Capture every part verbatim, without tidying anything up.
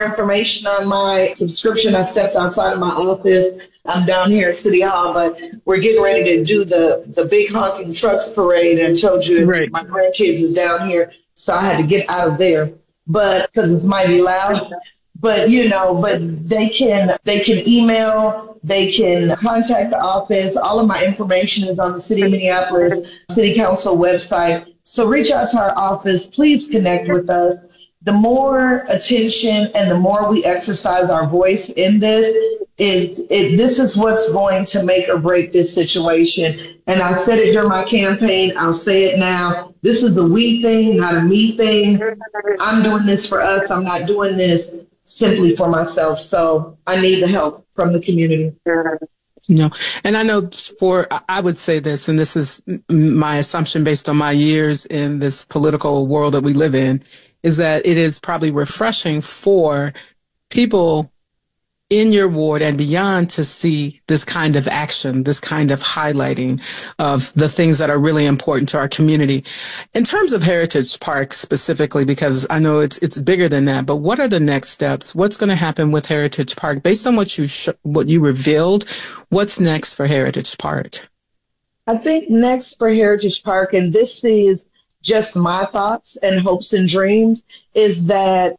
information on my subscription. I stepped outside of my office. I'm down here at City Hall, but we're getting ready to do the, the big honking trucks parade. And I told you right. my grandkids is down here, so I had to get out of there. But because it's mighty loud. But, you know, but they can they can email, they can contact the office. All of my information is on the City of Minneapolis City Council website. So reach out to our office. Please connect with us. The more attention and the more we exercise our voice in this, is it, this is what's going to make or break this situation. And I said it during my campaign. I'll say it now. This is a we thing, not a me thing. I'm doing this for us. I'm not doing this simply for myself. So I need the help from the community. No, and I know for, I would say this, and this is my assumption based on my years in this political world that we live in, is that it is probably refreshing for people in your ward and beyond to see this kind of action, this kind of highlighting of the things that are really important to our community. In terms of Heritage Park specifically, because I know it's it's bigger than that, but what are the next steps? What's going to happen with Heritage Park? Based on what you sh- what you revealed, what's next for Heritage Park? I think next for Heritage Park, and this is just my thoughts and hopes and dreams, is that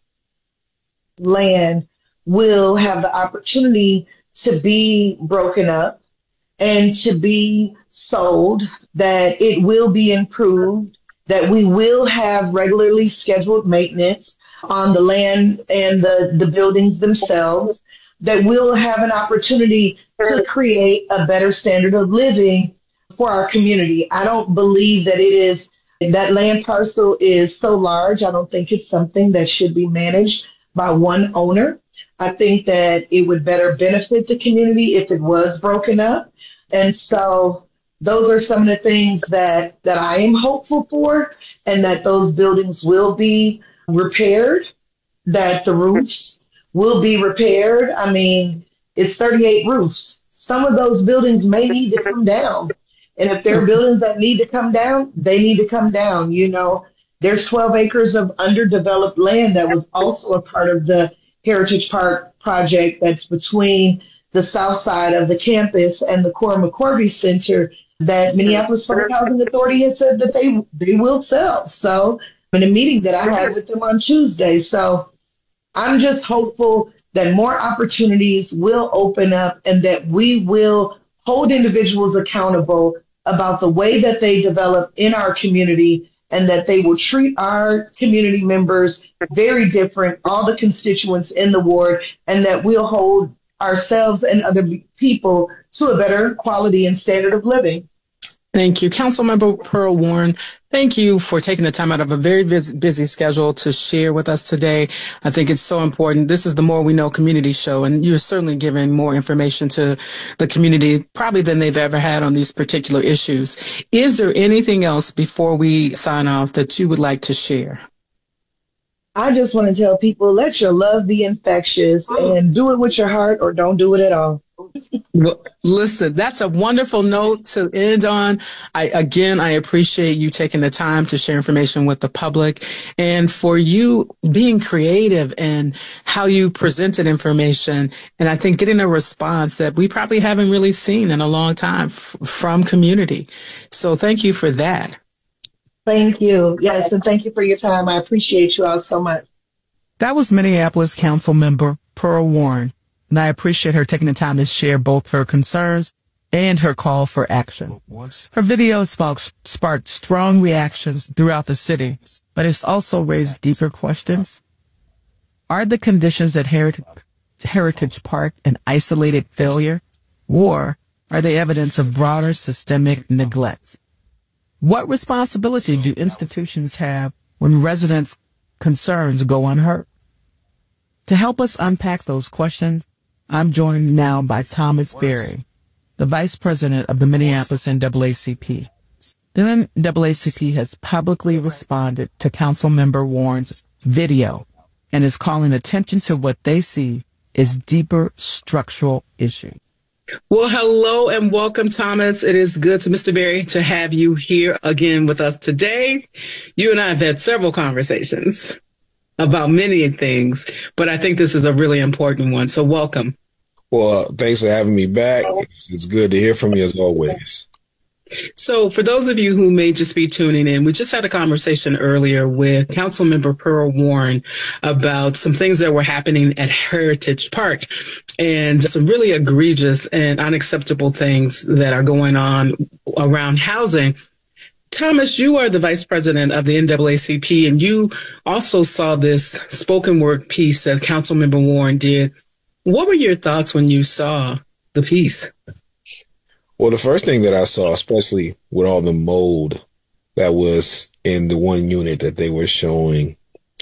land will have the opportunity to be broken up and to be sold, that it will be improved, that we will have regularly scheduled maintenance on the land and the, the buildings themselves, that we'll have an opportunity to create a better standard of living for our community. I don't believe that it is, that land parcel is so large. I don't think it's something that should be managed by one owner. I think that it would better benefit the community if it was broken up. And so those are some of the things that, that I am hopeful for, and that those buildings will be repaired, that the roofs will be repaired. I mean, it's thirty-eight roofs. Some of those buildings may need to come down. And if there are buildings that need to come down, they need to come down. You know, there's twelve acres of underdeveloped land that was also a part of the Heritage Park project that's between the south side of the campus and the Cora McCorvey Center that Minneapolis Public Housing Authority has said that they they will sell. So in a meeting that I had with them on Tuesday. So I'm just hopeful that more opportunities will open up and that we will hold individuals accountable about the way that they develop in our community, and that they will treat our community members very different, all the constituents in the ward, and that we'll hold ourselves and other people to a better quality and standard of living. Thank you. Councilmember Pearl Warren, thank you for taking the time out of a very busy schedule to share with us today. I think it's so important. This is the More We Know community show, and you're certainly giving more information to the community probably than they've ever had on these particular issues. Is there anything else before we sign off that you would like to share? I just want to tell people, let your love be infectious and do it with your heart or don't do it at all. Well, listen, that's a wonderful note to end on. I, again, I appreciate you taking the time to share information with the public, and for you being creative and how you presented information. And I think getting a response that we probably haven't really seen in a long time f- from community. So thank you for that. Thank you. Yes, and thank you for your time. I appreciate you all so much. That was Minneapolis Council Member Pearl Warren. And I appreciate her taking the time to share both her concerns and her call for action. Her video sparked, sparked strong reactions throughout the city, but it's also raised deeper questions. Are the conditions at Heritage, Heritage Park an isolated failure, or are they evidence of broader systemic neglect? What responsibility do institutions have when residents' concerns go unheard? To help us unpack those questions, I'm joined now by Thomas Berry, the Vice President of the Minneapolis N double A C P. The N double A C P has publicly responded to Councilmember Warren's video and is calling attention to what they see as deeper structural issues. Well, hello and welcome, Thomas. It is good to Mister Berry to have you here again with us today. You and I have had several conversations. about many things, but I think this is a really important one. So welcome. Well, thanks for having me back. It's good to hear from you as always. So for those of you who may just be tuning in, we just had a conversation earlier with Councilmember Pearl Warren about some things that were happening at Heritage Park and some really egregious and unacceptable things that are going on around housing. Thomas, you are the vice president of the N double A C P, and you also saw this spoken word piece that Councilmember Warren did. What were your thoughts when you saw the piece? Well, the first thing that I saw, especially with all the mold that was in the one unit that they were showing,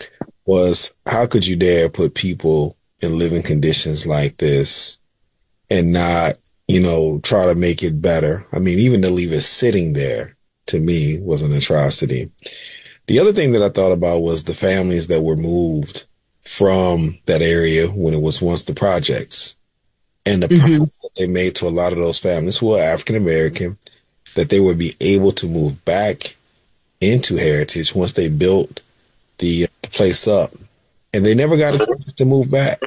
was how could you dare put people in living conditions like this and not, you know, try to make it better? I mean, even to leave it sitting there, to me, was an atrocity. The other thing that I thought about was the families that were moved from that area when it was once the projects. And the mm-hmm. promise that they made to a lot of those families who are African American, that they would be able to move back into Heritage once they built the uh, place up. And they never got a chance to move back.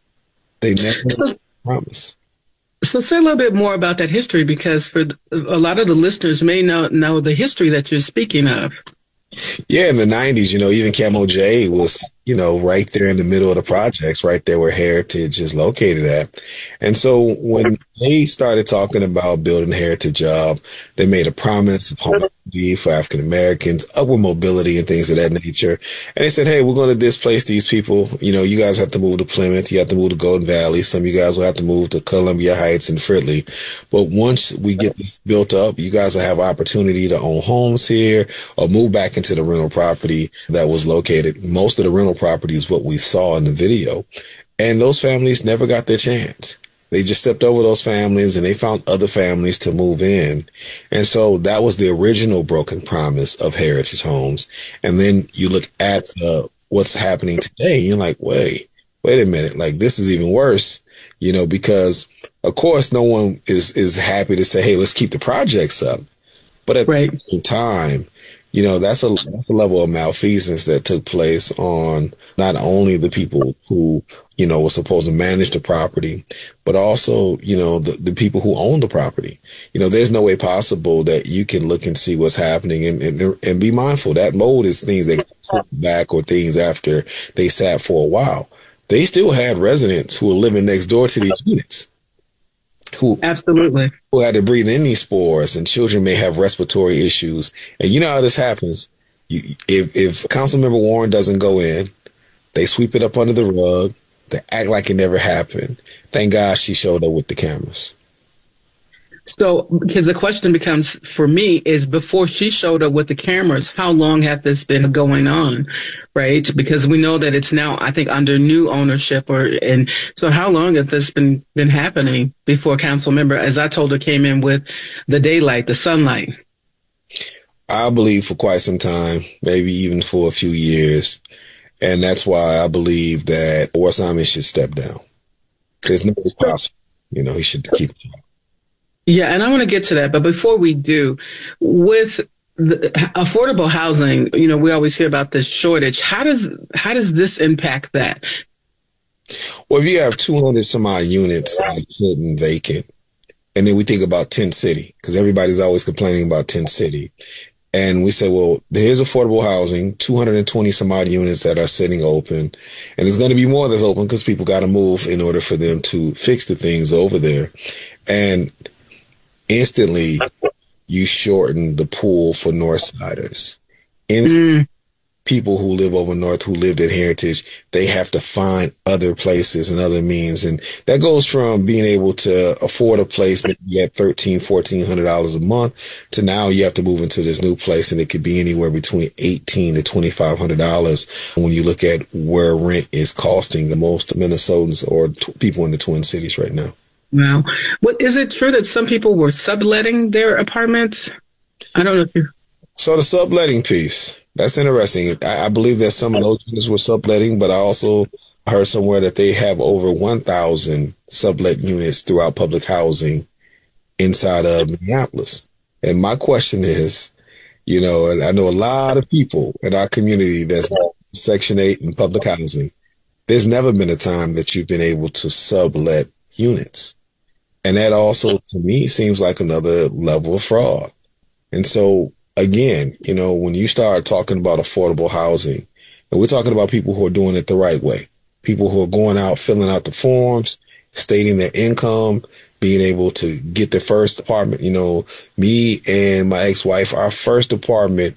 They never so, promised. So say a little bit more about that history, because for a lot of the listeners may not know the history that you're speaking of. Yeah, in the nineties, you know, even Camo J was, you know, right there in the middle of the projects, right there where Heritage is located at. And so when they started talking about building a Heritage job, they made a promise of home equity for African Americans, upward mobility and things of that nature. And they said, hey, we're going to displace these people. You know, you guys have to move to Plymouth. You have to move to Golden Valley. Some of you guys will have to move to Columbia Heights and Fridley. But once we get this built up, you guys will have opportunity to own homes here or move back into the rental property that was located. Most of the rental property is what we saw in the video. And those families never got their chance. They just stepped over those families and they found other families to move in. And so that was the original broken promise of Heritage Homes. And then you look at uh, what's happening today, and you're like, wait, wait a minute. Like, this is even worse, you know, because of course no one is, is happy to say, hey, let's keep the projects up. But at right. the same time, you know, that's a, that's a level of malfeasance that took place on not only the people who, you know, were supposed to manage the property, but also, you know, the, the people who own the property. You know, there's no way possible that you can look and see what's happening and, and, and be mindful. That mold is things that come back or things after they sat for a while. They still had residents who were living next door to these units. Who absolutely who had to breathe in these spores, and children may have respiratory issues. And you know how this happens. You, if if Councilmember Warren doesn't go in, they sweep it up under the rug. They act like it never happened. Thank God she showed up with the cameras. So, because the question becomes for me is, before she showed up with the cameras, how long had this been going on, right? Because we know that it's now, I think, under new ownership, or and so how long has this been been happening before council member, as I told her, came in with the daylight, the sunlight? I believe for quite some time, maybe even for a few years, and that's why I believe that Ward Simon should step down. There's no possible, you know, he should keep. Yeah, and I want to get to that. But before we do, with the affordable housing, you know, we always hear about this shortage. How does how does this impact that? Well, if you have two hundred some odd units like sitting vacant, and then we think about Tent City, because everybody's always complaining about Tent City. And we say, well, here's affordable housing, two hundred twenty some odd units that are sitting open. And there's going to be more that's open because people got to move in order for them to fix the things over there. And instantly, you shorten the pool for Northsiders. Mm. People who live over North, who lived at Heritage, they have to find other places and other means. And that goes from being able to afford a place maybe at thirteen hundred dollars, fourteen hundred dollars a month to now you have to move into this new place, and it could be anywhere between eighteen hundred dollars to twenty-five hundred dollars when you look at where rent is costing the most Minnesotans or t- people in the Twin Cities right now. Wow. Well, is it true that some people were subletting their apartments? I don't know if you... So the subletting piece, that's interesting. I, I believe that some of those units were subletting, but I also heard somewhere that they have over one thousand sublet units throughout public housing inside of Minneapolis. And my question is, you know, and I know a lot of people in our community that's Section eight and public housing, there's never been a time that you've been able to sublet units. And that also, to me, seems like another level of fraud. And so, again, you know, when you start talking about affordable housing, and we're talking about people who are doing it the right way, people who are going out, filling out the forms, stating their income, being able to get their first apartment. You know, me and my ex-wife, our first apartment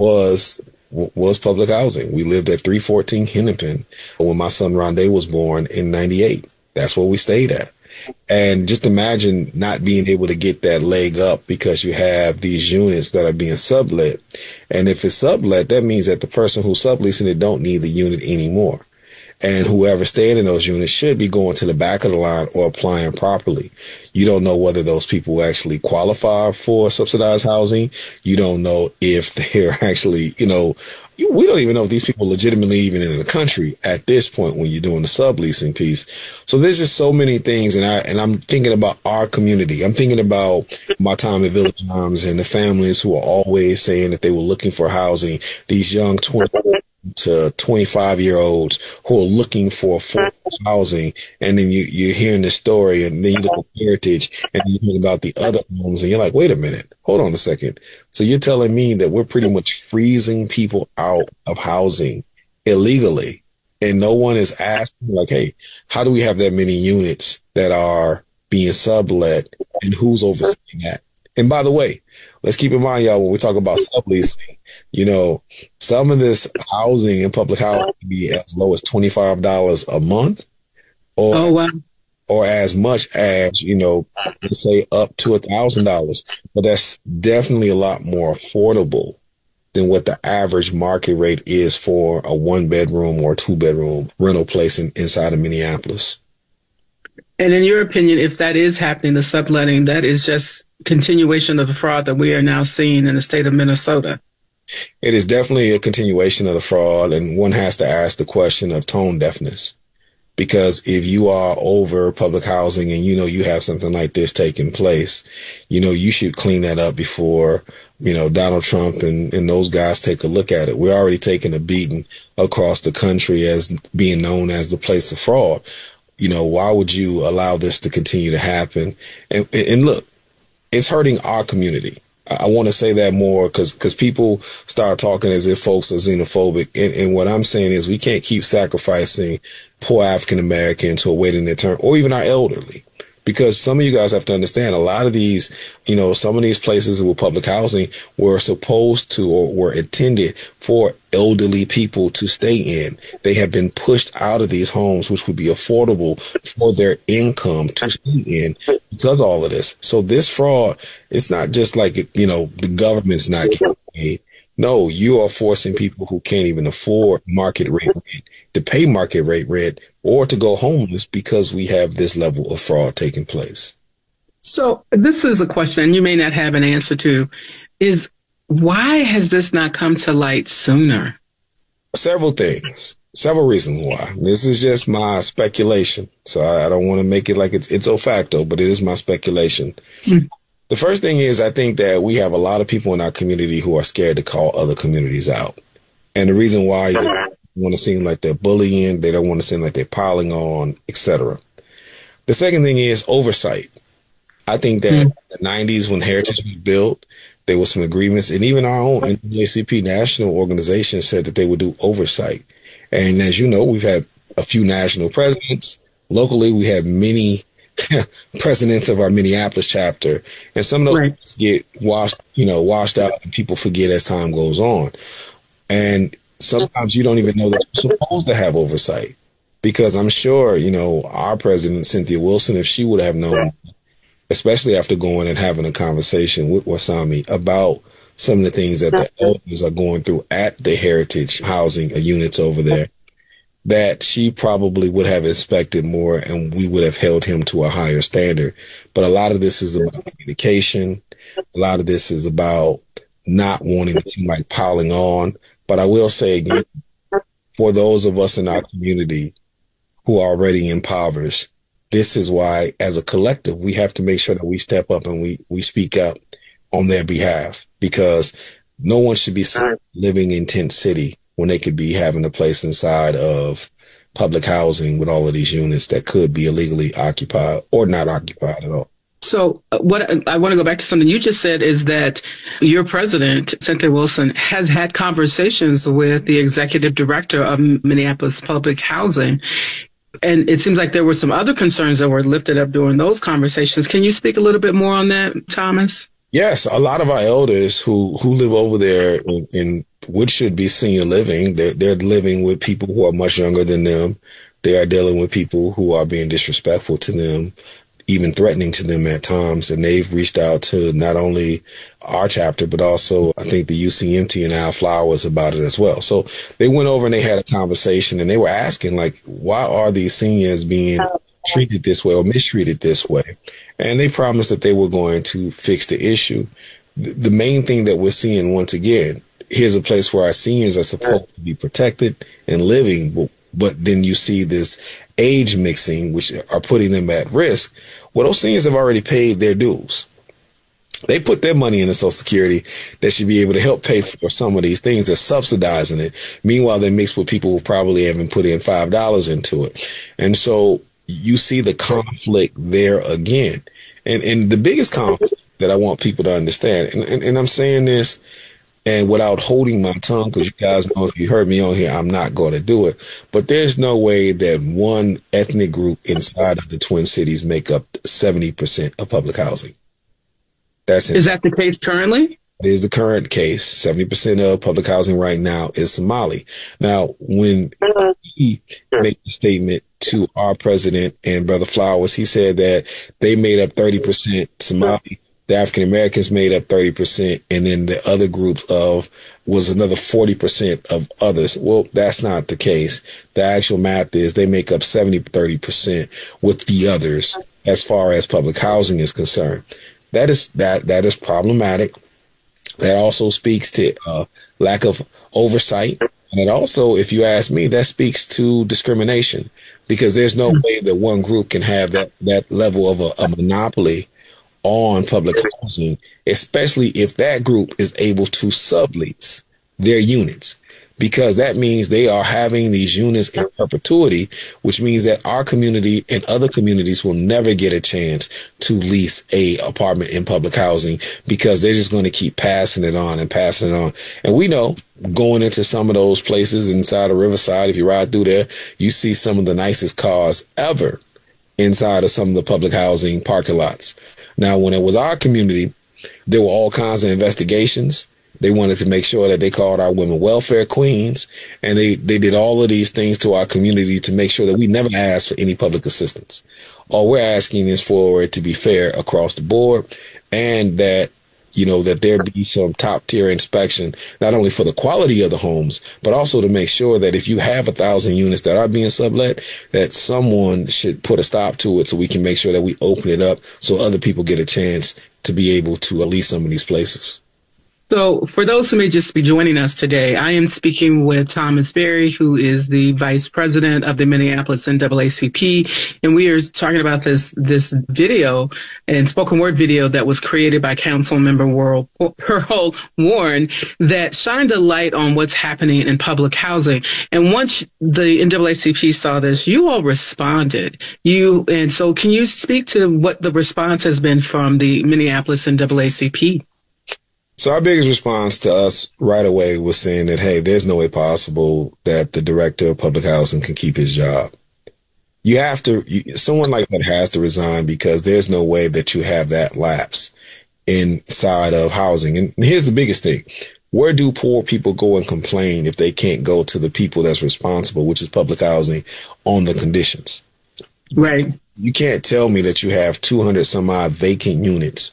was was public housing. We lived at three fourteen Hennepin when my son Rondé was born in ninety-eight. That's where we stayed at. And just imagine not being able to get that leg up because you have these units that are being sublet. And if it's sublet, that means that the person who's subleasing it don't need the unit anymore. And whoever staying in those units should be going to the back of the line or applying properly. You don't know whether those people actually qualify for subsidized housing. You don't know if they're actually, you know, we don't even know if these people are legitimately even in the country at this point when you're doing the subleasing piece. So there's just so many things. And I, and I'm thinking about our community. I'm thinking about my time at Village Arms and the families who are always saying that they were looking for housing. These young twenty to twenty-five year olds who are looking for affordable housing. And then you, you're hearing this story and then you look at Heritage and you hear about the other homes and you're like, wait a minute, hold on a second. So you're telling me that we're pretty much freezing people out of housing illegally and no one is asking like, hey, how do we have that many units that are being sublet and who's overseeing that? And by the way, let's keep in mind, y'all, when we talk about subleasing, you know, some of this housing and public housing can be as low as twenty-five dollars a month or, oh, wow. or as much as, you know, let's say up to a thousand dollars. But that's definitely a lot more affordable than what the average market rate is for a one bedroom or two bedroom rental place in, inside of Minneapolis. And in your opinion, if that is happening, the subletting, that is just continuation of the fraud that we are now seeing in the state of Minnesota. It is definitely a continuation of the fraud. And one has to ask the question of tone deafness, because if you are over public housing and, you know, you have something like this taking place, you know, you should clean that up before, you know, Donald Trump and, and those guys take a look at it. We're already taking a beating across the country as being known as the place of fraud. You know, why would you allow this to continue to happen? And, and look, it's hurting our community. I want to say that more because because people start talking as if folks are xenophobic. And, and what I'm saying is we can't keep sacrificing poor African Americans who are waiting their turn, or even our elderly. Because some of you guys have to understand a lot of these, you know, some of these places with public housing were supposed to or were intended for elderly people to stay in. They have been pushed out of these homes, which would be affordable for their income to stay in because of all of this. So this fraud, it's not just like, you know, the government's not getting paid. No, you are forcing people who can't even afford market rate rent to pay market rate rent or to go homeless because we have this level of fraud taking place. So this is a question you may not have an answer to, is why has this not come to light sooner? Several things, several reasons why. This is just my speculation. So I, I don't want to make it like it's it's o facto, but it is my speculation. Hmm. The first thing is I think that we have a lot of people in our community who are scared to call other communities out. And the reason why is they don't want to seem like they're bullying, they don't want to seem like they're piling on, et cetera. The second thing is oversight. I think that mm. in the nineties when Heritage was built, there were some agreements, and even our own N double A C P national organization said that they would do oversight. And as you know, we've had a few national presidents. Locally, we have many presidents of our Minneapolis chapter, and some of those right. get washed, you know, washed out, and people forget as time goes on. And sometimes you don't even know that you're supposed to have oversight, because I'm sure, you know, our president, Cynthia Wilson, if she would have known, especially after going and having a conversation with Wasami about some of the things that the elders are going through at the Heritage housing units over there, that she probably would have inspected more and we would have held him to a higher standard. But a lot of this is about communication. A lot of this is about not wanting to seem like piling on. But I will say again, for those of us in our community who are already impoverished, this is why, as a collective, we have to make sure that we step up and we, we speak up on their behalf, because no one should be living in Tent City when they could be having a place inside of public housing with all of these units that could be illegally occupied or not occupied at all. So uh, what I want to go back to something you just said is that your president, Cynthia Wilson, has had conversations with the executive director of Minneapolis Public Housing. And it seems like there were some other concerns that were lifted up during those conversations. Can you speak a little bit more on that, Thomas? Yes, a lot of our elders who, who live over there in, in what should be senior living, they're, they're living with people who are much younger than them. They are dealing with people who are being disrespectful to them, even threatening to them at times. And they've reached out to not only our chapter, but also I think the U C M T and Al Flowers about it as well. So they went over and they had a conversation and they were asking, like, why are these seniors being treated this way or mistreated this way? And they promised that they were going to fix the issue. The main thing that we're seeing, once again, here's a place where our seniors are supposed to be protected and living, but, but then you see this age mixing, which are putting them at risk. Well, those seniors have already paid their dues. They put their money into Social Security that should be able to help pay for some of these things. They're subsidizing it. Meanwhile, they mix with people who probably haven't put in five dollars into it. And so you see the conflict there again. And and the biggest conflict that I want people to understand, and, and, and I'm saying this and without holding my tongue, because you guys know if you heard me on here, I'm not going to do it. But there's no way that one ethnic group inside of the Twin Cities make up seventy percent of public housing. That's Is that the case currently? It is the current case. seventy percent of public housing right now is Somali. Now, when he made the statement to our president and Brother Flowers, he said that they made up thirty percent Somali, the African Americans made up thirty percent, and then the other group of was another forty percent of others. Well, that's not the case. The actual math is they make up seventy, thirty percent with the others as far as public housing is concerned. That is that that is problematic. That also speaks to uh, lack of oversight. And it also, if you ask me, that speaks to discrimination, because there's no way that one group can have that, that level of a, a monopoly on public housing, especially if that group is able to sublease their units, because that means they are having these units in perpetuity, which means that our community and other communities will never get a chance to lease a apartment in public housing, because they're just going to keep passing it on and passing it on. And we know, going into some of those places inside of Riverside, if you ride through there, you see some of the nicest cars ever inside of some of the public housing parking lots. Now, when it was our community, there were all kinds of investigations. They wanted to make sure that they called our women welfare queens, and they, they did all of these things to our community to make sure that we never asked for any public assistance. All we're asking is for it to be fair across the board, and that, you know, that there be some top tier inspection, not only for the quality of the homes, but also to make sure that if you have a thousand units that are being sublet, that someone should put a stop to it so we can make sure that we open it up so other people get a chance to be able to lease some of these places. So for those who may just be joining us today, I am speaking with Thomas Berry, who is the vice president of the Minneapolis N double A C P. And we are talking about this, this video and spoken word video that was created by Council Member Pearl Warren that shined a light on what's happening in public housing. And once the N double A C P saw this, you all responded. You, and so can you speak to what the response has been from the Minneapolis N double A C P? So our biggest response to us right away was saying that, hey, there's no way possible that the director of public housing can keep his job. You have to, you, someone like that has to resign, because there's no way that you have that lapse inside of housing. And here's the biggest thing. Where do poor people go and complain if they can't go to the people that's responsible, which is public housing, on the conditions? Right. You can't tell me that you have two hundred some odd vacant units.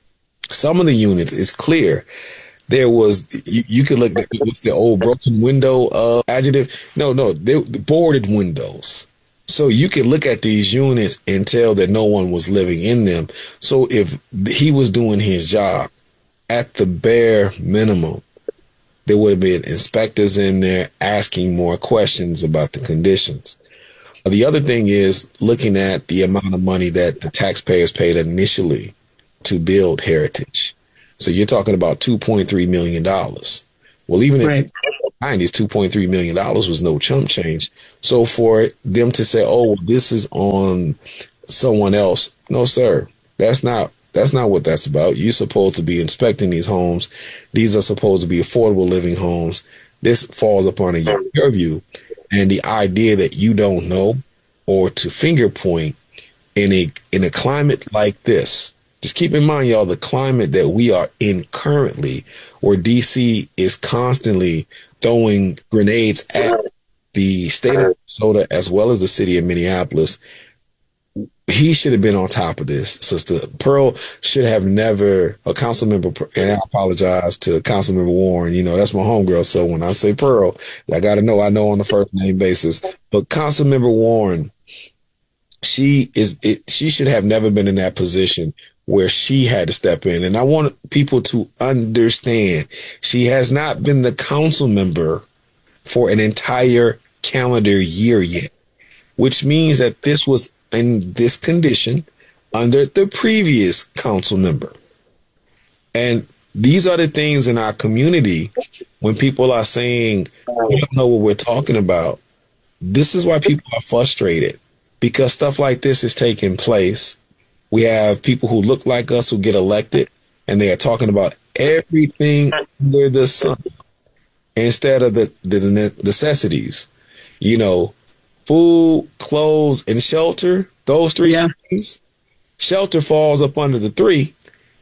Some of the units is clear. There was, you, you could look at what's the old broken window uh, adjective. No, no, they boarded windows. So you could look at these units and tell that no one was living in them. So if he was doing his job, at the bare minimum, there would have been inspectors in there asking more questions about the conditions. The other thing is looking at the amount of money that the taxpayers paid initially to build Heritage. So you're talking about two point three million dollars. Well, even right. if nineties, two point three million dollars was no chump change. So for them to say, oh, this is on someone else. No, sir, that's not. That's not what that's about. You're supposed to be inspecting these homes. These are supposed to be affordable living homes. This falls upon your purview. And the idea that you don't know or to finger point in a in a climate like this, just keep in mind, y'all, the climate that we are in currently, where D C is constantly throwing grenades at the state of Minnesota as well as the city of Minneapolis. He should have been on top of this. Sister Pearl should have never, a council member, and I apologize to Councilmember Warren. You know, that's my homegirl. So when I say Pearl, I got to know, I know on the first name basis. But Councilmember Warren, she is, it, she should have never been in that position where she had to step in. And I want people to understand she has not been the council member for an entire calendar year yet, which means that this was in this condition under the previous council member. And these are the things in our community when people are saying, we don't know what we're talking about. This is why people are frustrated, because stuff like this is taking place. We have people who look like us who get elected and they are talking about everything under the sun instead of the, the necessities, you know, food, clothes, and shelter. Those three yeah. things. Shelter falls up under the three.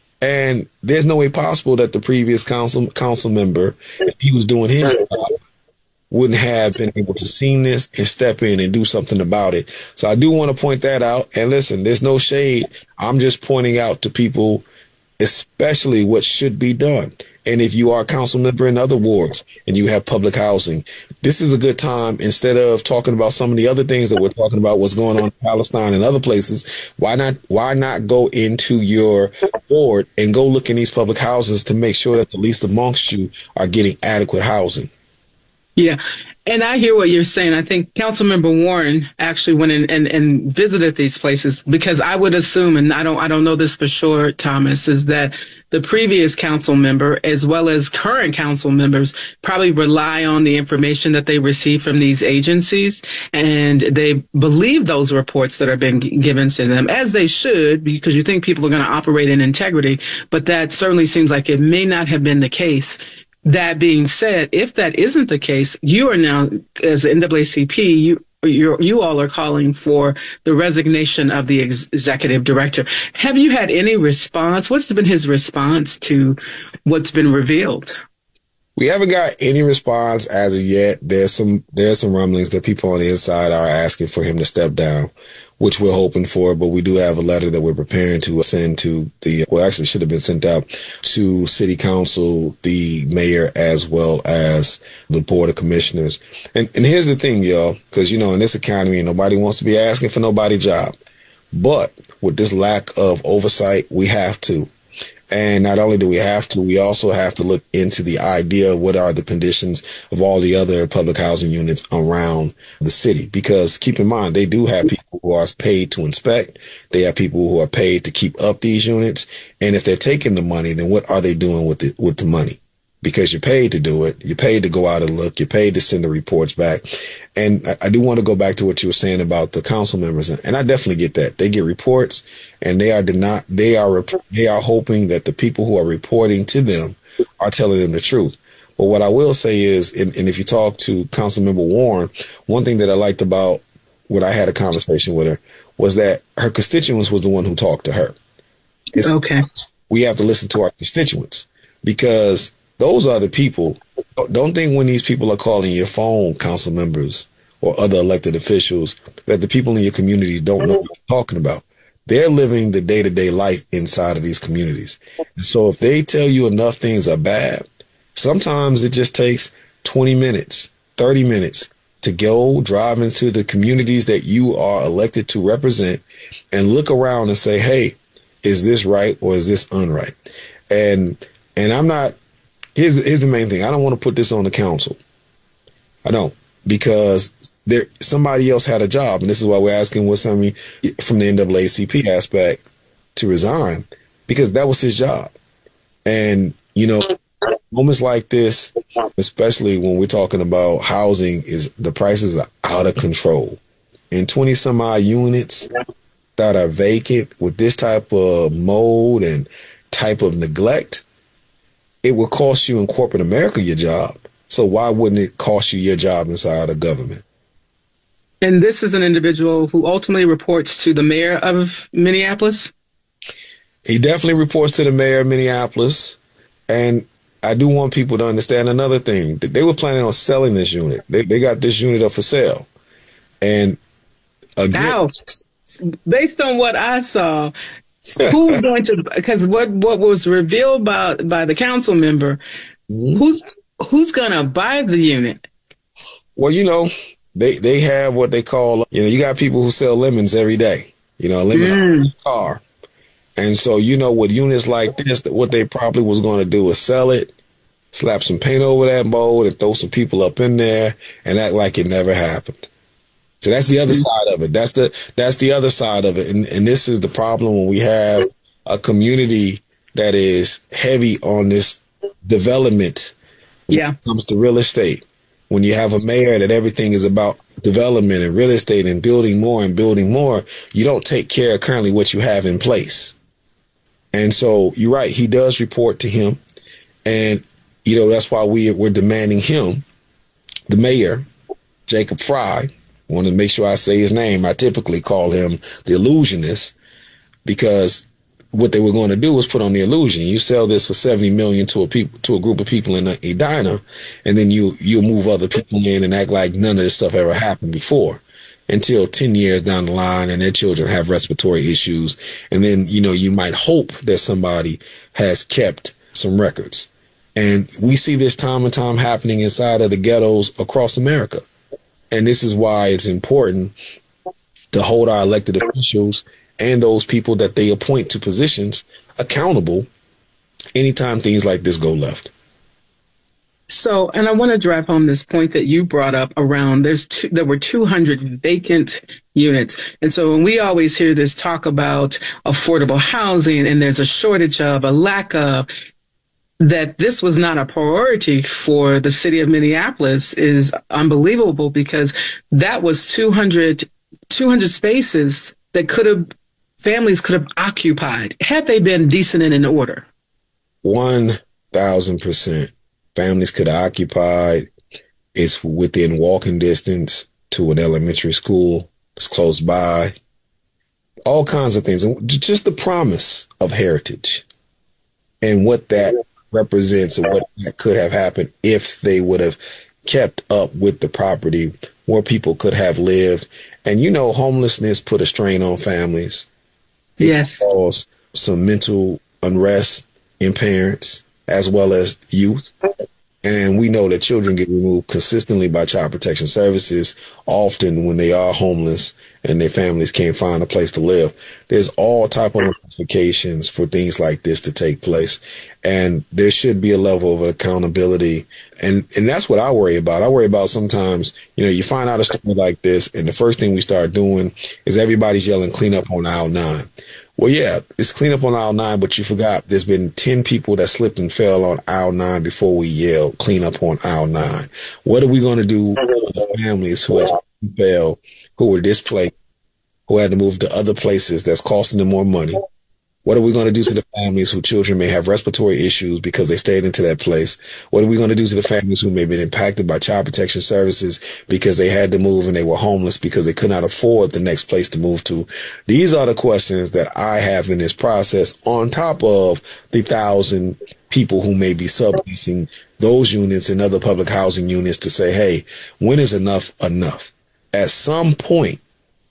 And there's no way possible that the previous council council member, if he was doing his job, wouldn't have been able to see this and step in and do something about it. So I do want to point that out. And listen, there's no shade. I'm just pointing out to people, especially what should be done. And if you are a council member in other wards and you have public housing, this is a good time. Instead of talking about some of the other things that we're talking about, what's going on in Palestine and other places, why not why not go into your ward and go look in these public houses to make sure that the least amongst you are getting adequate housing? Yeah. And I hear what you're saying. I think Councilmember Warren actually went in and, and visited these places, because I would assume, and I don't I don't know this for sure, Thomas, is that the previous council member as well as current council members probably rely on the information that they receive from these agencies, and they believe those reports that are being given to them, as they should, because you think people are going to operate in integrity. But that certainly seems like it may not have been the case. That being said, if that isn't the case, you are now, as the N double A C P, you you're, you all are calling for the resignation of the ex- executive director. Have you had any response? What's been his response to what's been revealed? We haven't got any response as of yet. There's some there's some rumblings that people on the inside are asking for him to step down, which we're hoping for, but we do have a letter that we're preparing to send to the, well, actually should have been sent out to City Council, the mayor, as well as the Board of Commissioners. And and here's the thing, y'all, because, you know, in this economy, nobody wants to be asking for nobody's job. But with this lack of oversight, we have to. And not only do we have to, we also have to look into the idea of what are the conditions of all the other public housing units around the city. Because keep in mind, they do have people who are paid to inspect. They have people who are paid to keep up these units. And if they're taking the money, then what are they doing with it, with the money? Because you're paid to do it. You're paid to go out and look. You're paid to send the reports back. And I, I do want to go back to what you were saying about the council members. And I definitely get that. They get reports and they are not, they are, they are hoping that the people who are reporting to them are telling them the truth. But what I will say is, and, and if you talk to Councilmember Warren, one thing that I liked about when I had a conversation with her was that her constituents was the one who talked to her. It's, okay. We have to listen to our constituents, because those are the people. Don't think when these people are calling your phone, council members or other elected officials, that the people in your communities don't know what they're talking about. They're living the day-to-day life inside of these communities. And so if they tell you enough things are bad, sometimes it just takes twenty minutes, thirty minutes to go drive into the communities that you are elected to represent and look around and say, hey, is this right or is this unright? And and I'm not, here's, here's the main thing. I don't want to put this on the council. I don't, because there somebody else had a job. And this is why we're asking with somebody from the N double A C P aspect to resign, because that was his job. And, you know, moments like this, especially when we're talking about housing, is the prices are out of control. And twenty some odd units that are vacant with this type of mold and type of neglect, it will cost you in corporate America your job. So why wouldn't it cost you your job inside of government? And this is an individual who ultimately reports to the mayor of Minneapolis? He definitely reports to the mayor of Minneapolis. And I do want people to understand another thing, that they were planning on selling this unit. They, they got this unit up for sale. And again, now, based on what I saw, who's going to, because what, what was revealed by, by the council member, mm-hmm. who's who's going to buy the unit? Well, you know, they, they have what they call, you know, you got people who sell lemons every day, you know, a lemon mm. in car. And so, you know, with units like this, what they probably was going to do is sell it, slap some paint over that mold and throw some people up in there and act like it never happened. So that's the other side of it. That's the that's the other side of it. And, and this is the problem when we have a community that is heavy on this development when yeah. it comes to real estate. When you have a mayor that everything is about development and real estate and building more and building more, you don't take care of currently what you have in place. And so you're right. He does report to him. And, you know, that's why we, we're demanding him, the mayor, Jacob Frey. I want to make sure I say his name. I typically call him the illusionist because what they were going to do was put on the illusion. You sell this for seventy million dollars to a people, to a group of people in a, a diner, and then you, you'll move other people in and act like none of this stuff ever happened before until ten years down the line and their children have respiratory issues. And then, you know, you might hope that somebody has kept some records. And we see this time and time happening inside of the ghettos across America. And this is why it's important to hold our elected officials and those people that they appoint to positions accountable anytime things like this go left. So, and I want to drive home this point that you brought up around there's two, there were two hundred vacant units. And so when we always hear this talk about affordable housing and there's a shortage of, a lack of, that this was not a priority for the city of Minneapolis is unbelievable because that was two hundred, two hundred spaces that could have, families could have occupied had they been decent and in order. one thousand percent. Families could have occupied. It's within walking distance to an elementary school. It's close by. All kinds of things. And just the promise of heritage and what that represents and what that could have happened if they would have kept up with the property where people could have lived. And, you know, homelessness put a strain on families. It yes. caused some mental unrest in parents as well as youth. And we know that children get removed consistently by Child Protection Services, often when they are homeless and their families can't find a place to live. There's all type of ramifications for things like this to take place. And there should be a level of accountability. And, and that's what I worry about. I worry about sometimes, you know, you find out a story like this and the first thing we start doing is everybody's yelling clean up on aisle nine. Well, yeah, it's clean up on aisle nine, but you forgot there's been ten people that slipped and fell on aisle nine before we yelled clean up on aisle nine. What are we going to do with the families who have fell, who were displaced, who had to move to other places that's costing them more money? What are we going to do to the families whose children may have respiratory issues because they stayed into that place? What are we going to do to the families who may have been impacted by Child Protection Services because they had to move and they were homeless because they could not afford the next place to move to? These are the questions that I have in this process on top of the thousand people who may be subleasing those units and other public housing units to say, hey, when is enough enough? At some point,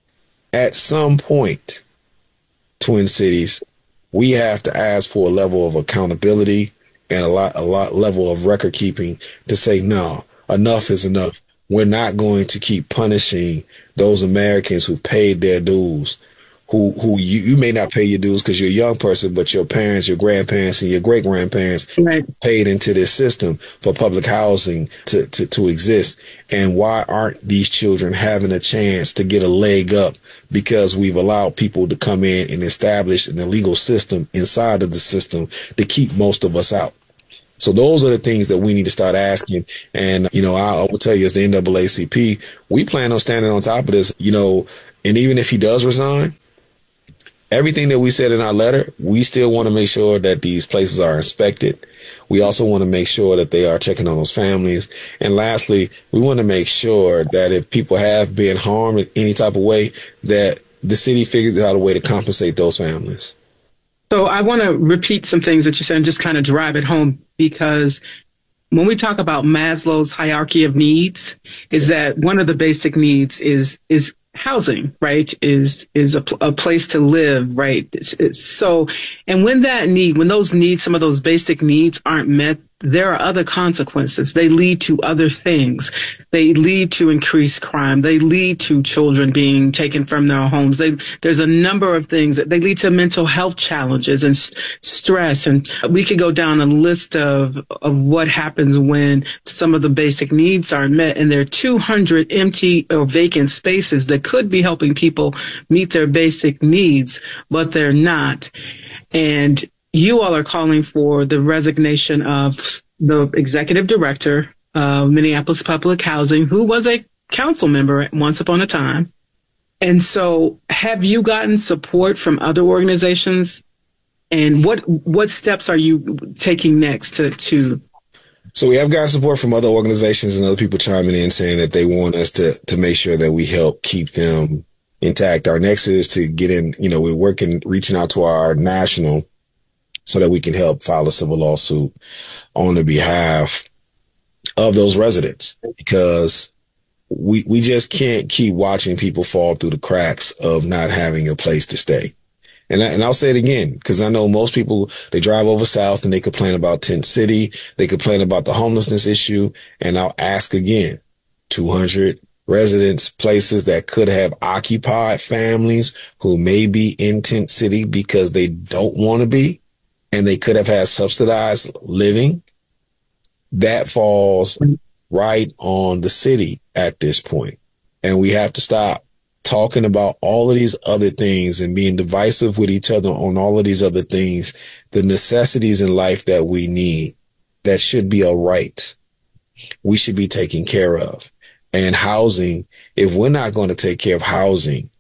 at some point, Twin Cities, we have to ask for a level of accountability and a lot, a lot level of record keeping to say, no, enough is enough. We're not going to keep punishing those Americans who paid their dues, who, who you, you may not pay your dues because you're a young person, but your parents, your grandparents and your great grandparents right. paid into this system for public housing to, to, to exist. And why aren't these children having a chance to get a leg up? Because we've allowed people to come in and establish an illegal system inside of the system to keep most of us out. So those are the things that we need to start asking. And, you know, I, I will tell you, as the N double A C P, we plan on standing on top of this, you know, and even if he does resign, everything that we said in our letter, we still want to make sure that these places are inspected. We also want to make sure that they are checking on those families. And lastly, we want to make sure that if people have been harmed in any type of way, that the city figures out a way to compensate those families. So I want to repeat some things that you said and just kind of drive it home, because when we talk about Maslow's hierarchy of needs, is that one of the basic needs is is housing, right? Is is a, a place to live, right? It's, it's so, and when that need, when those needs, some of those basic needs aren't met, there are other consequences. They lead to other things. They lead to increased crime. They lead to children being taken from their homes. They, there's a number of things that they lead to mental health challenges and s- stress. And we could go down a list of, of what happens when some of the basic needs aren't met. And there are two hundred empty or vacant spaces that could be helping people meet their basic needs, but they're not. And you all are calling for the resignation of the executive director of Minneapolis Public Housing, who was a council member once upon a time. And so have you gotten support from other organizations? And what what steps are you taking next to, to So we have gotten support from other organizations and other people chiming in saying that they want us to, to make sure that we help keep them intact. Our next is to get in, you know, we're working, reaching out to our national so that we can help file a civil lawsuit on the behalf of those residents, because we we just can't keep watching people fall through the cracks of not having a place to stay. And, I, and I'll say it again, because I know most people, they drive over south and they complain about Tent City. They complain about the homelessness issue. And I'll ask again, two hundred residents, places that could have occupied families who may be in Tent City because they don't want to be, and they could have had subsidized living. That falls right on the city at this point. And we have to stop talking about all of these other things and being divisive with each other on all of these other things, the necessities in life that we need, that should be a right. We should be taken care of. And housing, if we're not going to take care of housing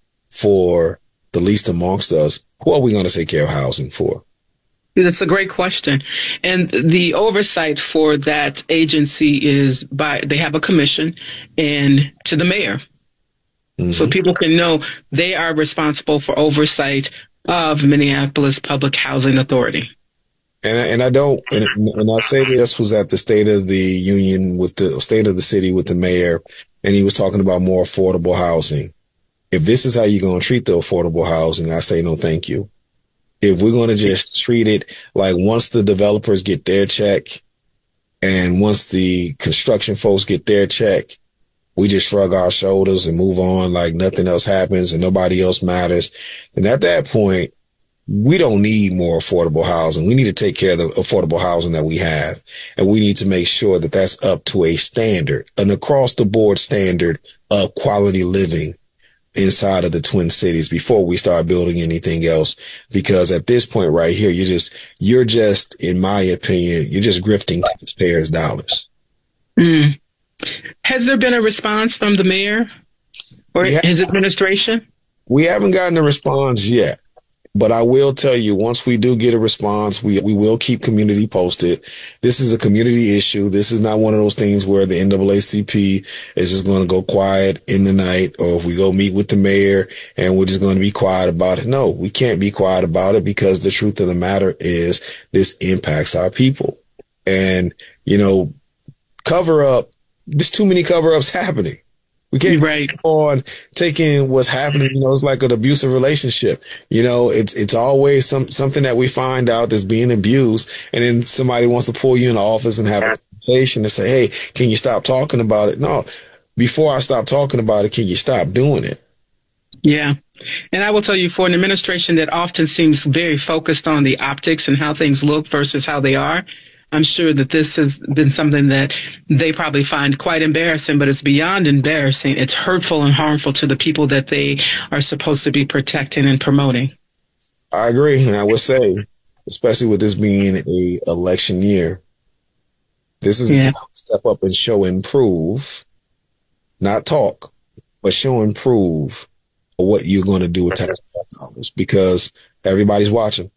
for the least amongst us, who are we going to take care of housing for? That's a great question. And the oversight for that agency is by, they have a commission and to the mayor. Mm-hmm. So people can know they are responsible for oversight of Minneapolis Public Housing Authority. And I, and I don't, and, and I say this was at the State of the Union with the State of the City with the mayor, and he was talking about more affordable housing. If this is how you're going to treat the affordable housing, I say no, thank you. If we're going to just treat it like once the developers get their check and once the construction folks get their check, we just shrug our shoulders and move on like nothing else happens and nobody else matters. And at that point, we don't need more affordable housing. We need to take care of the affordable housing that we have. And we need to make sure that that's up to a standard, an across the board standard of quality living inside of the Twin Cities before we start building anything else. Because at this point right here, you're just, you're just, in my opinion, you're just grifting taxpayers' dollars. Mm. Has there been a response from the mayor or his administration? We haven't gotten a response yet. But I will tell you, once we do get a response, we we will keep community posted. This is a community issue. This is not one of those things where the N double A C P is just going to go quiet in the night, or if we go meet with the mayor and we're just going to be quiet about it. No, we can't be quiet about it, because the truth of the matter is this impacts our people. And, you know, cover up, there's too many cover ups happening. We can't right. keep on taking what's happening. You know, it's like an abusive relationship. You know, it's it's always some something that we find out that's being abused, and then somebody wants to pull you in the office and have a conversation and say, "Hey, can you stop talking about it?" No, before I stop talking about it, can you stop doing it? Yeah. And I will tell you, for an administration that often seems very focused on the optics and how things look versus how they are, I'm sure that this has been something that they probably find quite embarrassing, but it's beyond embarrassing. It's hurtful and harmful to the people that they are supposed to be protecting and promoting. I agree. And I would say, especially with this being a election year, This is Yeah. the time to step up and show and prove, not talk, but show and prove what you're going to do with taxpayer dollars, because everybody's watching.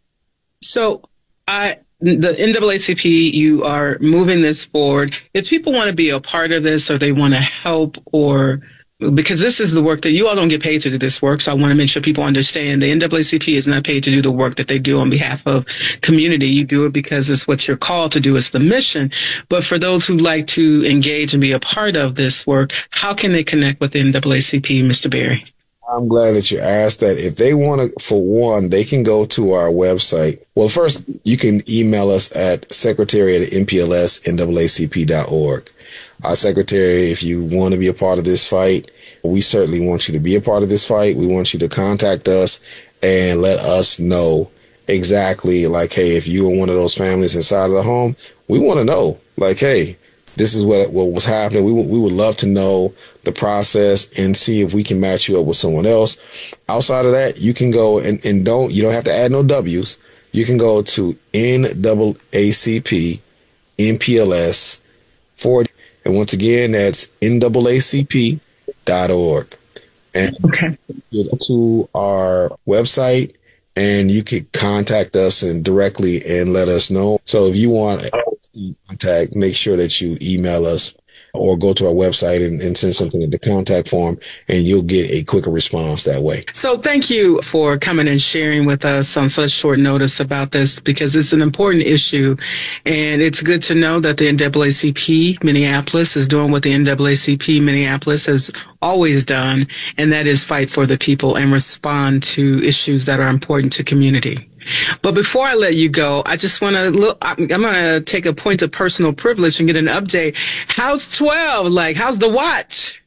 So I, the N double A C P, you are moving this forward. If people want to be a part of this, or they want to help, or because this is the work that you all don't get paid to do this work. So I want to make sure people understand the N double A C P is not paid to do the work that they do on behalf of community. You do it because it's what you're called to do. It's the mission. But for those who like to engage and be a part of this work, how can they connect with the N double A C P, Mister Berry? I'm glad that you asked that. If they want to, for one, they can go to our website. Well, first, you can email us at secretary at n p l s n double a c p dot org. Our secretary, if you want to be a part of this fight, we certainly want you to be a part of this fight. We want you to contact us and let us know exactly, like, hey, if you are one of those families inside of the home, we want to know, like, hey, this is what what was happening. We, we would love to know the process and see if we can match you up with someone else. Outside of that, you can go and, and don't, you don't have to add no W's. You can go to N double A C P N P L S forward. And once again, that's N double A C P dot org. And Okay. you go to our website and you can contact us and directly and let us know. So if you want contact, make sure that you email us or go to our website and, and send something in the contact form, and you'll get a quicker response that way. So thank you for coming and sharing with us on such short notice about this, because it's an important issue. And it's good to know that the N double A C P Minneapolis is doing what the N double A C P Minneapolis has always done, and that is fight for the people and respond to issues that are important to community. But before I let you go, I just want to look, I'm going to take a point of personal privilege and get an update. How's twelve? Like, how's the watch?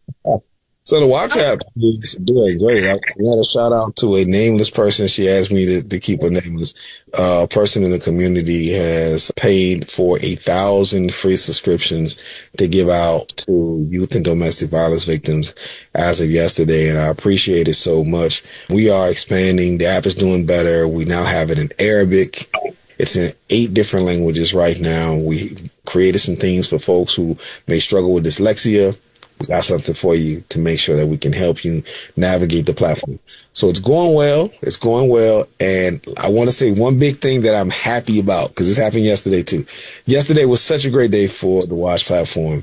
So the Watch app is doing great. I got a shout out to a nameless person. She asked me to, to keep her nameless. Uh, a person in the community has paid for a thousand free subscriptions to give out to youth and domestic violence victims as of yesterday, and I appreciate it so much. We are expanding. The app is doing better. We now have it in Arabic. It's in eight different languages right now. We created some things for folks who may struggle with dyslexia. We got something for you to make sure that we can help you navigate the platform. So it's going well. It's going well. And I want to say one big thing that I'm happy about, because this happened yesterday too. Yesterday was such a great day for the Watch platform.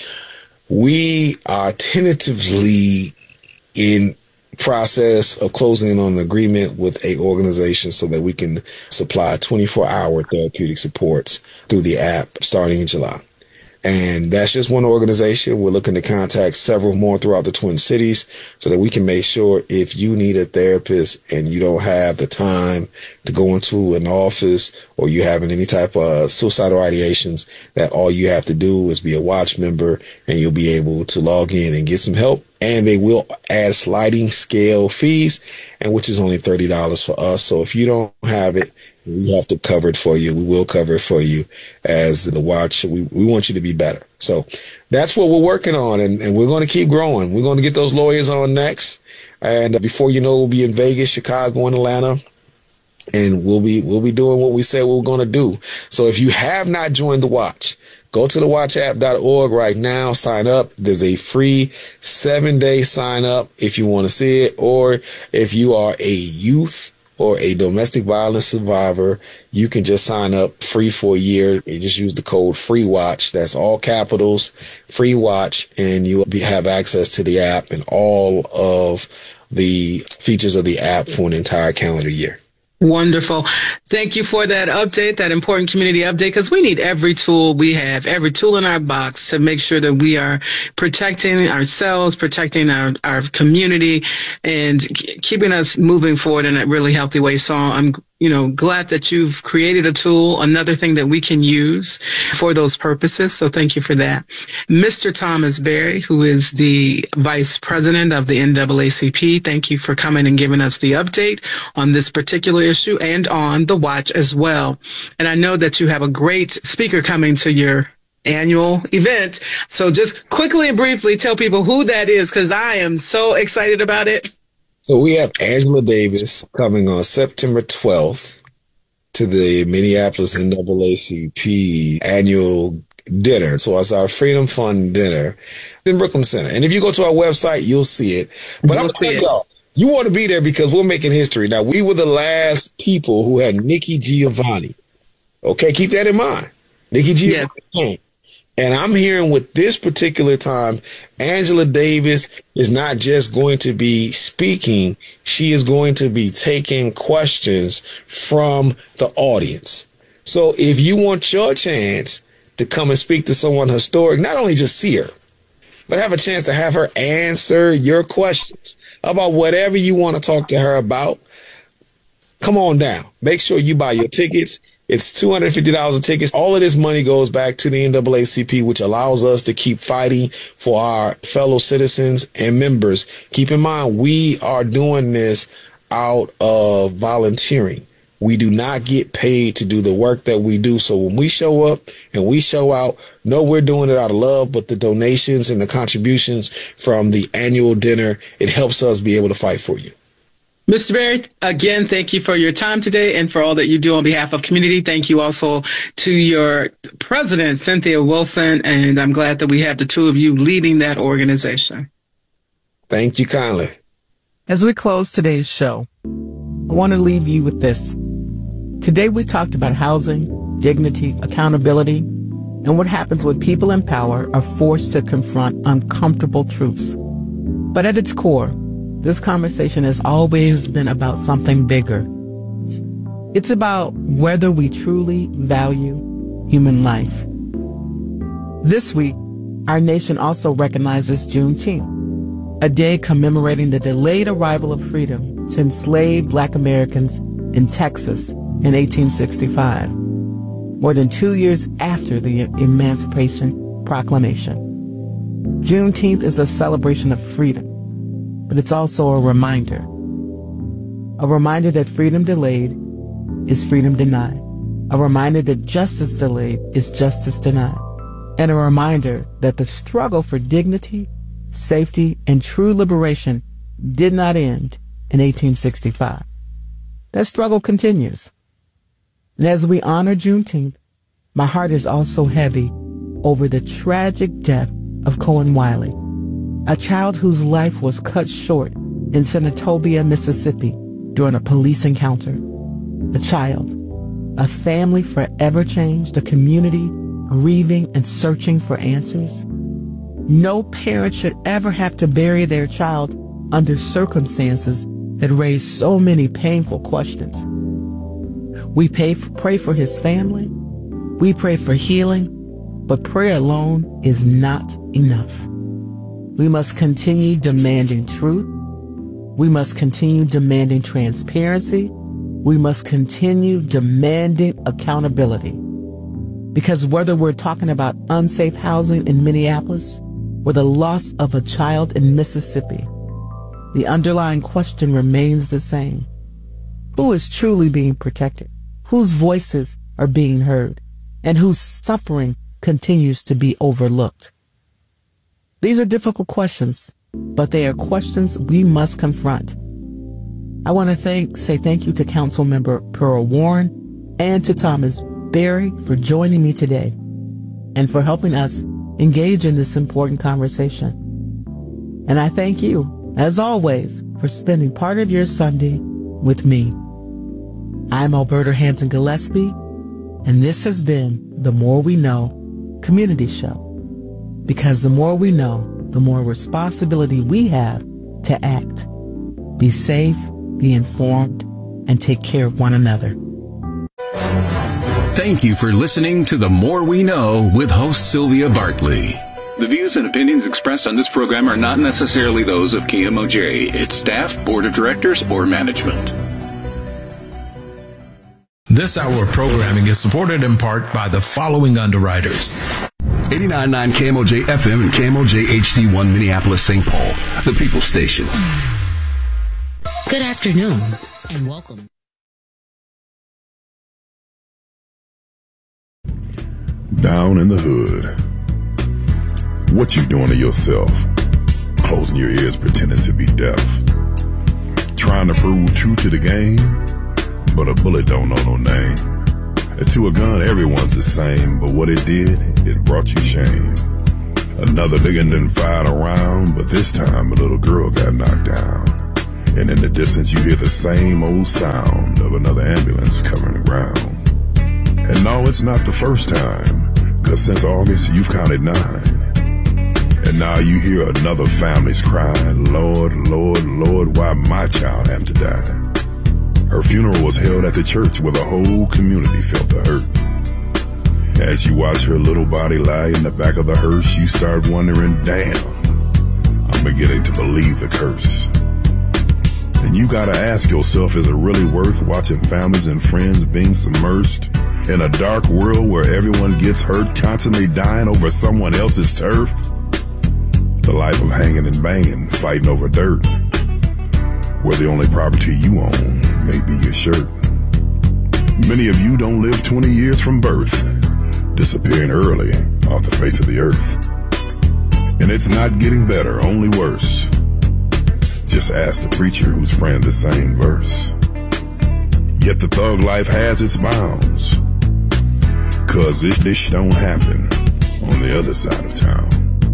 We are tentatively in process of closing on an agreement with a organization so that we can supply twenty-four hour therapeutic supports through the app starting in July. And that's just one organization. We're looking to contact several more throughout the Twin Cities so that we can make sure if you need a therapist and you don't have the time to go into an office, or you having any type of suicidal ideations, that all you have to do is be a Watch member and you'll be able to log in and get some help. And they will add sliding scale fees, and which is only thirty dollars for us. So if you don't have it, we have to cover it for you. We will cover it for you as the Watch. We, we want you to be better. So that's what we're working on, and, and we're going to keep growing. We're going to get those lawyers on next. And before you know, we'll be in Vegas, Chicago, and Atlanta. And we'll be, we'll be doing what we said we we're going to do. So if you have not joined the Watch, go to the watch app dot org right now. Sign up. There's a free seven day sign up if you want to see it. Or if you are a youth or a domestic violence survivor, you can just sign up free for a year and just use the code FREEWATCH. That's all capitals, FREEWATCH, and you'll be, have access to the app and all of the features of the app for an entire calendar year. Wonderful. Thank you for that update, that important community update, because we need every tool we have, every tool in our box to make sure that we are protecting ourselves, protecting our, our community, and keeping us moving forward in a really healthy way. So I'm you know, glad that you've created a tool, another thing that we can use for those purposes. So thank you for that. Mister Thomas Berry, who is the Vice President of the N double A C P, thank you for coming and giving us the update on this particular issue and on the Watch as well. And I know that you have a great speaker coming to your annual event. So just quickly and briefly tell people who that is, because I am so excited about it. So we have Angela Davis coming on September twelfth to the Minneapolis N double A C P annual dinner. So it's our Freedom Fund dinner in Brooklyn Center. And if you go to our website, you'll see it. But we'll I'm going to tell y'all, you want to be there because we're making history. Now, we were the last people who had Nikki Giovanni. Okay, keep that in mind. Nikki Giovanni came. And I'm hearing with this particular time, Angela Davis is not just going to be speaking. She is going to be taking questions from the audience. So if you want your chance to come and speak to someone historic, not only just see her, but have a chance to have her answer your questions about whatever you want to talk to her about, come on down. Make sure you buy your tickets. It's two hundred fifty dollars a ticket. All of this money goes back to the N double A C P, which allows us to keep fighting for our fellow citizens and members. Keep in mind, we are doing this out of volunteering. We do not get paid to do the work that we do. So when we show up and we show out, no, we're doing it out of love, but the donations and the contributions from the annual dinner, it helps us be able to fight for you. Mister Berry, again, thank you for your time today and for all that you do on behalf of community. Thank you also to your president, Cynthia Wilson, and I'm glad that we have the two of you leading that organization. Thank you kindly. As we close today's show, I want to leave you with this. Today we talked about housing, dignity, accountability, and what happens when people in power are forced to confront uncomfortable truths. But at its core, this conversation has always been about something bigger. It's about whether we truly value human life. This week, our nation also recognizes Juneteenth, a day commemorating the delayed arrival of freedom to enslaved Black Americans in Texas in eighteen sixty-five, more than two years after the Emancipation Proclamation. Juneteenth is a celebration of freedom, but it's also a reminder. A reminder that freedom delayed is freedom denied. A reminder that justice delayed is justice denied. And a reminder that the struggle for dignity, safety, and true liberation did not end in eighteen sixty-five. That struggle continues. And as we honor Juneteenth, my heart is also heavy over the tragic death of Cohen Wiley, a child whose life was cut short in Senatobia, Mississippi, during a police encounter. A child, a family forever changed, a community grieving and searching for answers. No parent should ever have to bury their child under circumstances that raise so many painful questions. We pay for, pray for his family. We pray for healing, but prayer alone is not enough. We must continue demanding truth. We must continue demanding transparency. We must continue demanding accountability. Because whether we're talking about unsafe housing in Minneapolis or the loss of a child in Mississippi, the underlying question remains the same. Who is truly being protected? Whose voices are being heard? And whose suffering continues to be overlooked? These are difficult questions, but they are questions we must confront. I want to thank, say thank you to Councilmember Pearl Warren and to Thomas Berry for joining me today and for helping us engage in this important conversation. And I thank you, as always, for spending part of your Sunday with me. I'm Alberta Hampton Gillespie, and this has been the More We Know Community Show. Because the more we know, the more responsibility we have to act. Be safe, be informed, and take care of one another. Thank you for listening to The More We Know with host Sylvia Bartley. The views and opinions expressed on this program are not necessarily those of K M O J, its staff, board of directors, or management. This hour of programming is supported in part by the following underwriters. eighty-nine point nine K M O J F M and K M O J H D one Minneapolis, Saint Paul, the People Station. Good afternoon and welcome. Down in the hood. What you doing to yourself? Closing your ears pretending to be deaf. Trying to prove true to the game, but a bullet don't know no name. And to a gun, everyone's the same, but what it did, it brought you shame. Another nigga didn't fight around, but this time a little girl got knocked down. And in the distance you hear the same old sound of another ambulance covering the ground. And no, it's not the first time, cause since August you've counted nine. And now you hear another family's cry, Lord, Lord, Lord, why my child have to die? Her funeral was held at the church where the whole community felt the hurt. As you watch her little body lie in the back of the hearse, you start wondering, damn, I'm beginning to believe the curse. And you gotta ask yourself, is it really worth watching families and friends being submerged in a dark world where everyone gets hurt, constantly dying over someone else's turf? The life of hanging and banging, fighting over dirt, where the only property you own may be your shirt. Many of you don't live twenty years from birth, disappearing early off the face of the earth. And it's not getting better, only worse. Just ask the preacher who's praying the same verse. Yet the thug life has its bounds, cause this, this don't happen on the other side of town.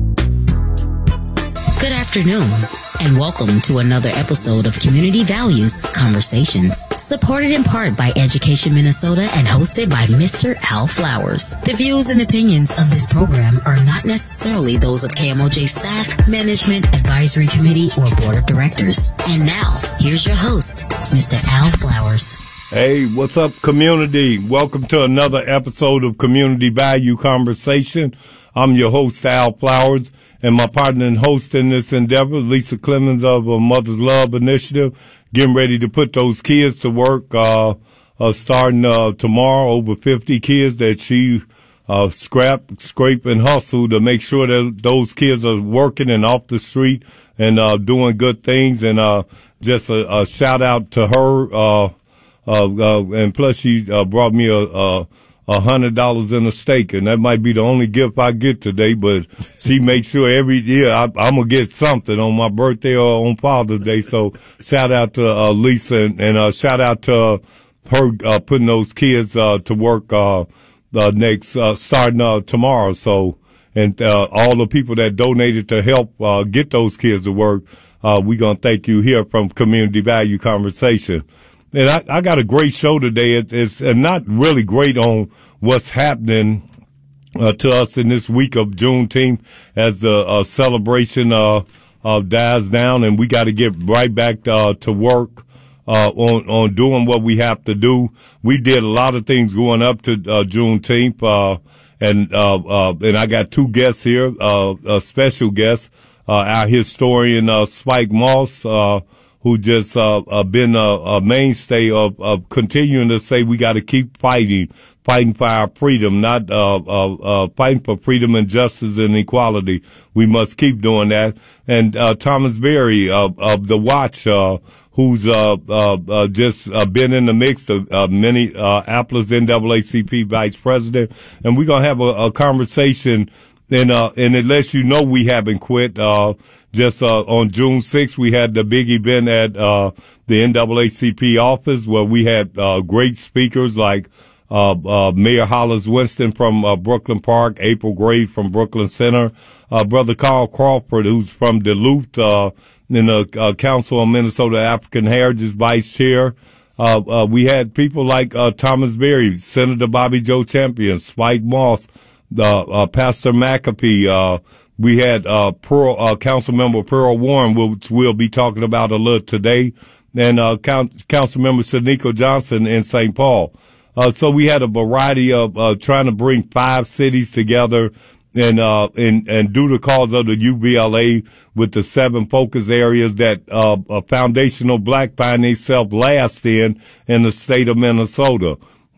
Good afternoon, and welcome to another episode of Community Values Conversations, supported in part by Education Minnesota and hosted by Mister Al Flowers. The views and opinions of this program are not necessarily those of K M O J staff, management, advisory committee, or board of directors. And now, here's your host, Mister Al Flowers. Hey, what's up, community? Welcome to another episode of Community Value Conversation. I'm your host, Al Flowers. And my partner in hosting this endeavor, Lisa Clemens of a Mother's Love Initiative, getting ready to put those kids to work, uh, uh, starting, uh, tomorrow, over fifty kids that she, uh, scrap, scrape, and hustle to make sure that those kids are working and off the street and, uh, doing good things. And, uh, just a, a shout out to her, uh, uh, uh, and plus she, uh, brought me a, a, a hundred dollars in a steak, and that might be the only gift I get today, but she makes sure every year I, I'm gonna get something on my birthday or on Father's Day. So shout out to, uh, Lisa, and, and, uh, shout out to her, uh, putting those kids, uh, to work, uh, uh, next, uh, starting, uh, tomorrow. So, and, uh, all the people that donated to help, uh, get those kids to work, uh, we gonna thank you here from Community Value Conversation. And I, I got a great show today. It, it's uh, not really great on what's happening uh, to us in this week of Juneteenth as the uh, celebration uh, uh, dies down, and we got to get right back uh, to work uh, on on doing what we have to do. We did a lot of things going up to uh, Juneteenth, uh, and uh, uh, and I got two guests here, uh, a special guest, uh, our historian uh, Spike Moss, Uh, who just uh, uh been a, a mainstay of, of continuing to say we got to keep fighting, fighting for our freedom, not uh, uh uh fighting for freedom and justice and equality. We must keep doing that. And uh Thomas Berry of of the Watch, uh who's uh uh, uh just uh, been in the mix of uh, many uh Minneapolis N double A C P vice president, and we're gonna have a, a conversation. And uh and it lets you know we haven't quit. Uh Just, uh, on June sixth, we had the big event at, uh, the N double A C P office where we had, uh, great speakers like, uh, uh, Mayor Hollis Winston from, uh, Brooklyn Park, April Gray from Brooklyn Center, uh, Brother Carl Crawford, who's from Duluth, uh, in the, uh, Council on Minnesota African Heritage Vice Chair. Uh, uh, we had people like, uh, Thomas Berry, Senator Bobby Joe Champion, Spike Moss, uh, uh, Pastor McAfee, uh, We had, uh, Pearl, uh, Council Member Pearl Warren, which we'll be talking about a little today, and, uh, Council Member Shaneka Johnson in Saint Paul. Uh, so we had a variety of, uh, trying to bring five cities together and, uh, and, and do the cause of the U B L A with the seven focus areas that, uh, a foundational black find themselves last in, in the state of Minnesota.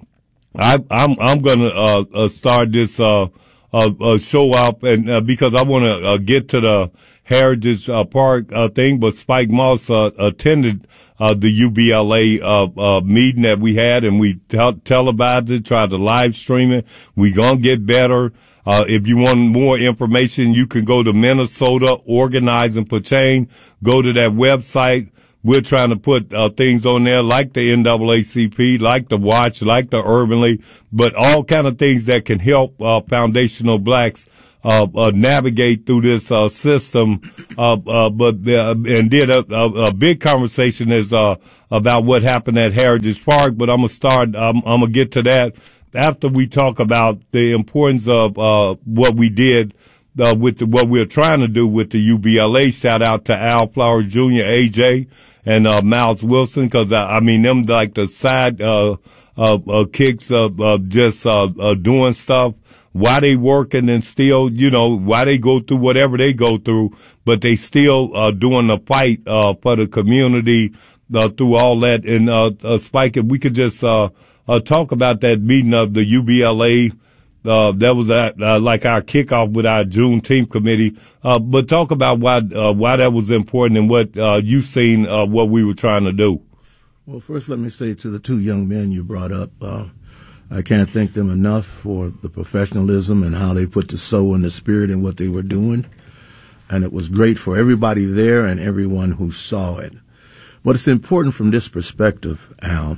I, I'm, I'm gonna, uh, uh start this, uh, Uh, uh, show up, and uh, because I want to uh, get to the Heritage uh, Park uh, thing, but Spike Moss uh, attended uh, the U B L A uh, uh, meeting that we had, and we te- televised it, tried to live stream it. We gonna get better. Uh, if you want more information, you can go to Minnesota Organizing for Change. Go to that website, we're trying to put uh, things on there like the N double A C P, like the Watch, like the Urban League, but all kind of things that can help uh, foundational blacks uh, uh navigate through this uh system. Uh, uh but uh, and then a, a, a big conversation is uh about what happened at Heritage Park. But I'm gonna start. Um, I'm gonna get to that after we talk about the importance of uh what we did. Uh, with the, what we're trying to do with the U B L A. Shout out to Al Flowers Junior, A J, and uh, Miles Wilson, because I, I mean them like the side uh, uh, uh kicks of uh, just uh, uh doing stuff while they working and still, you know, while they go through whatever they go through, but they still uh doing the fight uh for the community uh, through all that. And uh, uh Spike, if we could just uh, uh talk about that meeting of the U B L A. Uh, that was uh, uh, like our kickoff with our Juneteenth committee. Uh, but talk about why, uh, why that was important and what, uh, you've seen, uh, what we were trying to do. Well, first, let me say to the two young men you brought up, uh, I can't thank them enough for the professionalism and how they put the soul and the spirit in what they were doing. And it was great for everybody there and everyone who saw it. But it's important from this perspective, Al.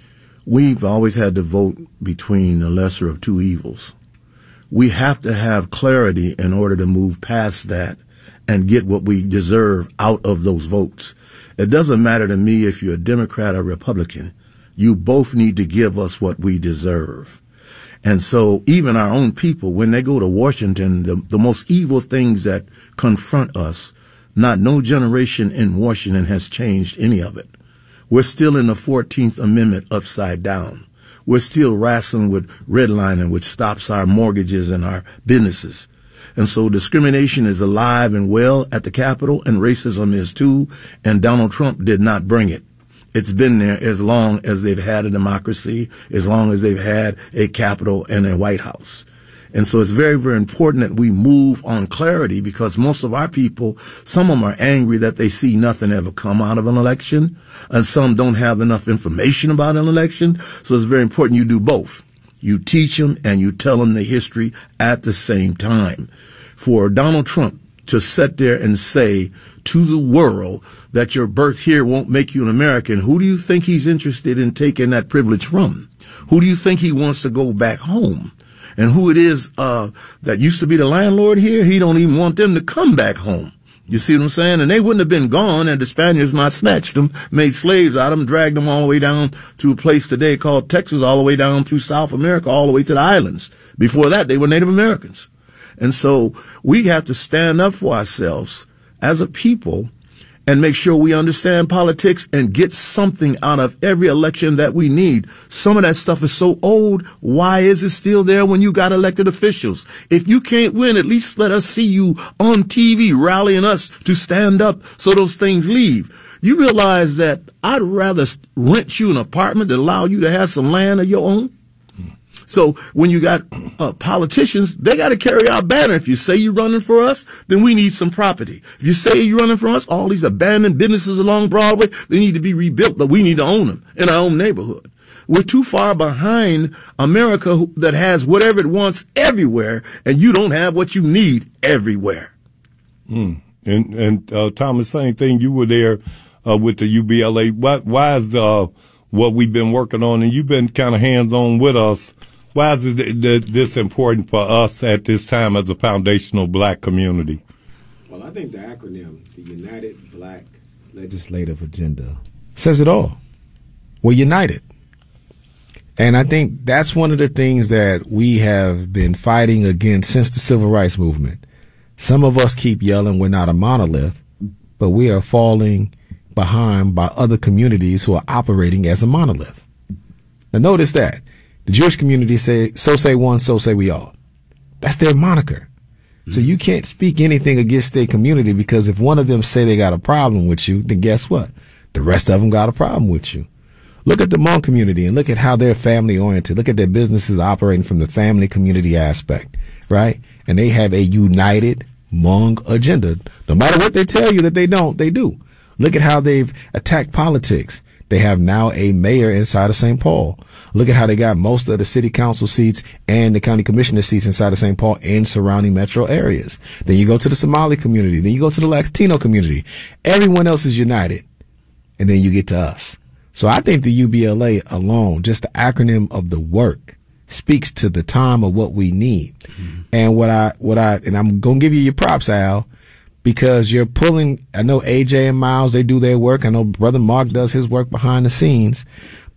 We've always had to vote between the lesser of two evils. We have to have clarity in order to move past that and get what we deserve out of those votes. It doesn't matter to me if you're a Democrat or Republican. You both need to give us what we deserve. And so even our own people, when they go to Washington, the, the most evil things that confront us, not no generation in Washington has changed any of it. We're still in the fourteenth Amendment upside down. We're still wrestling with redlining, which stops our mortgages and our businesses. And so discrimination is alive and well at the Capitol, and racism is too, and Donald Trump did not bring it. It's been there as long as they've had a democracy, as long as they've had a Capitol and a White House. And so it's very, very important that we move on clarity, because most of our people, some of them are angry that they see nothing ever come out of an election, and some don't have enough information about an election. So it's very important you do both. You teach them and you tell them the history at the same time. For Donald Trump to sit there and say to the world that your birth here won't make you an American, who do you think he's interested in taking that privilege from? Who do you think he wants to go back home? And who it is uh that used to be the landlord here, he don't even want them to come back home. You see what I'm saying? And they wouldn't have been gone had the Spaniards not snatched them, made slaves out of them, dragged them all the way down to a place today called Texas, all the way down through South America, all the way to the islands. Before that, they were Native Americans. And so we have to stand up for ourselves as a people and make sure we understand politics and get something out of every election that we need. Some of that stuff is so old. Why is it still there when you got elected officials? If you can't win, at least let us see you on T V rallying us to stand up so those things leave. You realize that I'd rather rent you an apartment than allow you to have some land of your own? So when you got uh, politicians, they got to carry our banner. If you say you're running for us, then we need some property. If you say you're running for us, all these abandoned businesses along Broadway, they need to be rebuilt, but we need to own them in our own neighborhood. We're too far behind America who, that has whatever it wants everywhere, and you don't have what you need everywhere. Mm. And, and uh, Thomas, same thing. You were there uh, with the U B L A. Why, why is uh, what we've been working on, and you've been kind of hands-on with us, why is this important for us at this time as a foundational black community? Well, I think the acronym, the United Black Legislative Agenda, says it all. We're united. And I think that's one of the things that we have been fighting against since the Civil Rights Movement. Some of us keep yelling we're not a monolith, but we are falling behind by other communities who are operating as a monolith. Now notice that. The Jewish community say, so say one, so say we all. That's their moniker. Mm-hmm. So you can't speak anything against their community, because if one of them say they got a problem with you, then guess what? The rest of them got a problem with you. Look at the Hmong community and look at how they're family oriented. Look at their businesses operating from the family community aspect, right? And they have a united Hmong agenda. No matter what they tell you that they don't, they do. Look at how they've attacked politics. They have now a mayor inside of Saint Paul. Look at how they got most of the city council seats and the county commissioner seats inside of Saint Paul and surrounding metro areas. Then you go to the Somali community. Then you go to the Latino community. Everyone else is united. and then you get to us. So I think the U B L A alone, just the acronym of the work, speaks to the time of what we need. Mm-hmm. And what I, what I, and I'm going to give you your props, Al, because you're pulling, I know A J and Miles, they do their work. I know Brother Mark does his work behind the scenes,